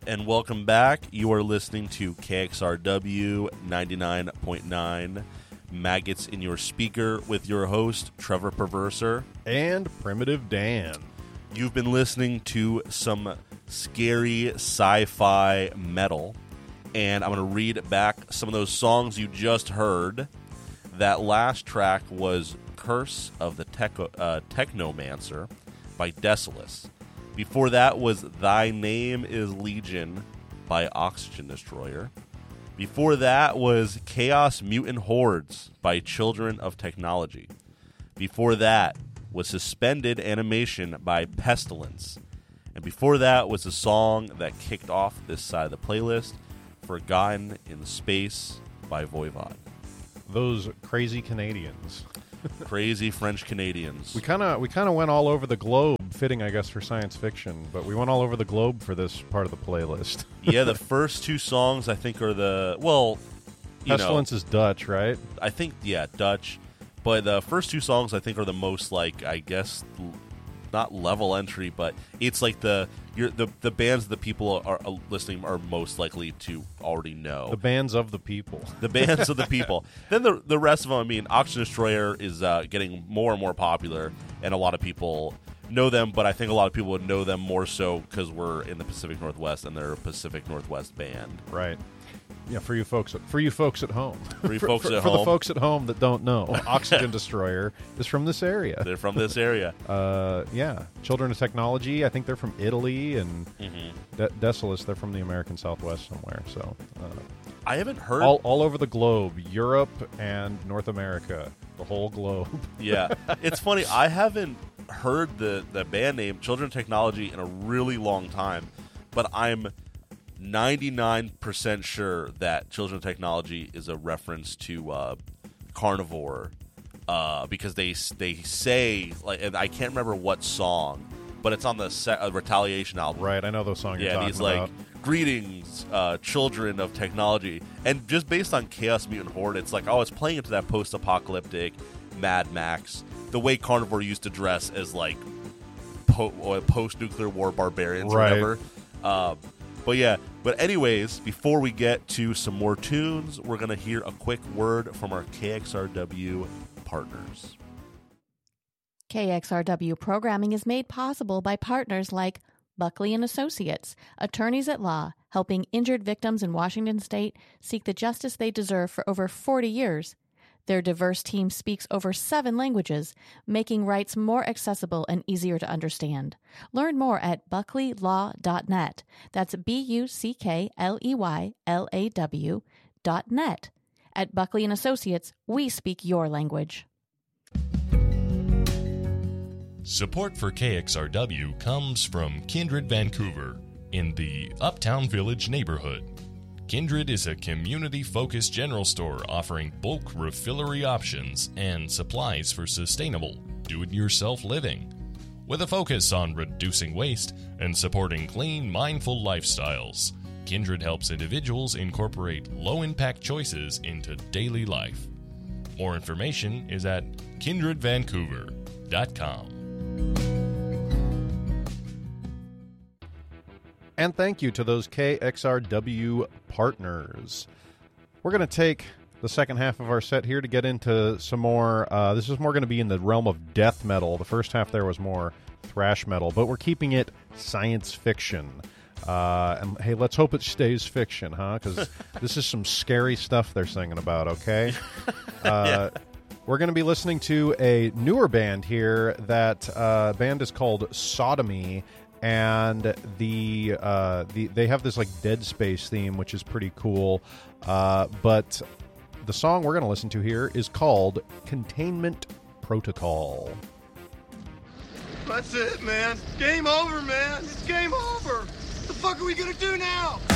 And welcome back. You are listening to KXRW 99.9 Maggots in Your Speaker with your host, Trevor Perverser. And Primitive Dan. You've been listening to some scary sci-fi metal, and I'm going to read back some of those songs you just heard. That last track was Curse of the Technomancer by Desolace. Before that was Thy Name is Legion by Oxygen Destroyer. Before that was Chaos Mutant Hordes by Children of Technology. Before that was Suspended Animation by Pestilence. And before that was a song that kicked off this side of the playlist, Forgotten in Space by Voivod. Those crazy Canadians. Crazy French Canadians. We kind of went all over the globe, fitting, I guess, for science fiction, but we went all over the globe for this part of the playlist. Yeah, the first two songs I think are Pestilence is Dutch, right? I think, yeah, Dutch. But the first two songs I think are the most, like, I guess, not level entry, but it's like the bands that people are listening are most likely to already know. The bands of the people. The bands of the people. Then the rest of them, I mean, Oxygen Destroyer is getting more and more popular, and a lot of people know them, but I think a lot of people would know them more so because we're in the Pacific Northwest, and they're a Pacific Northwest band. Right. Yeah, for you folks at home. For you folks at home. For the folks at home that don't know, Oxygen Destroyer is from this area. They're from this area. Yeah. Children of Technology, I think they're from Italy, and Desolace, they're from the American Southwest somewhere. So I haven't heard... All over the globe, Europe and North America, the whole globe. Yeah. It's funny, I haven't heard the band name Children of Technology in a really long time, but I'm 99% sure that Children of Technology is a reference to Carnivore, because they say, like, and I can't remember what song, but it's on the Retaliation album. Right, I know those songs you're talking about. Yeah, he's like, greetings, children of technology. And just based on Chaos Mutant Horde, it's like, oh, it's playing into that post-apocalyptic Mad Max, the way Carnivore used to dress as, like, post-nuclear war barbarians, right, or whatever. But anyways, before we get to some more tunes, we're going to hear a quick word from our KXRW partners. KXRW programming is made possible by partners like Buckley & Associates, attorneys at law, helping injured victims in Washington state seek the justice they deserve for over 40 years. Their diverse team speaks over 7 languages, making rights more accessible and easier to understand. Learn more at buckleylaw.net. That's BUCKLEYLAW.net. At Buckley & Associates, we speak your language. Support for KXRW comes from Kindred Vancouver in the Uptown Village neighborhood. Kindred is a community-focused general store offering bulk refillery options and supplies for sustainable, do-it-yourself living. With a focus on reducing waste and supporting clean, mindful lifestyles, Kindred helps individuals incorporate low-impact choices into daily life. More information is at kindredvancouver.com. And thank you to those KXRW partners. We're going to take the second half of our set here to get into some more. This is more going to be in the realm of death metal. The first half there was more thrash metal, but we're keeping it science fiction. And hey, let's hope it stays fiction, huh? Because this is some scary stuff they're singing about, okay? Yeah. We're going to be listening to a newer band here. That band is called Sodomy. And they have this like Dead Space theme, which is pretty cool. But the song we're going to listen to here is called Containment Protocol. That's it, man. Game over, man. It's game over. What the fuck are we gonna do now?